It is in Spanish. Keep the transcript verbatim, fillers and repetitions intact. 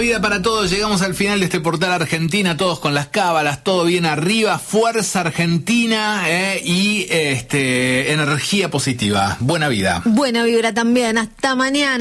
vida para todos. Llegamos al final de este portal Argentina, todos con las cábalas, todo bien arriba, fuerza argentina eh, y este energía positiva. Buena vida. Buena vibra también. Hasta mañana.